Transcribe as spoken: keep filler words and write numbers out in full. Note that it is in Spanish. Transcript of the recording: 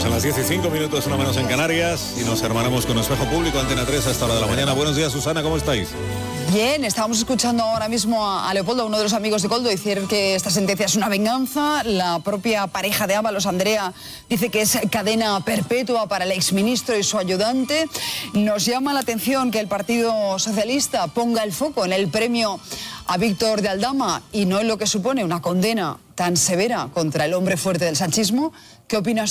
Son las diez y cinco minutos, una menos en Canarias, y nos hermanamos con Espejo Público, Antena tres, a esta hora de la mañana. Buenos días, Susana, ¿cómo estáis? Bien, estábamos escuchando ahora mismo a, a Leopoldo, uno de los amigos de Koldo, decir que esta sentencia es una venganza. La propia pareja de Ábalos, Andrea, dice que es cadena perpetua para el exministro y su ayudante. Nos llama la atención que el Partido Socialista ponga el foco en el premio a Víctor de Aldama y no en lo que supone una condena tan severa contra el hombre fuerte del sanchismo. ¿Qué opinas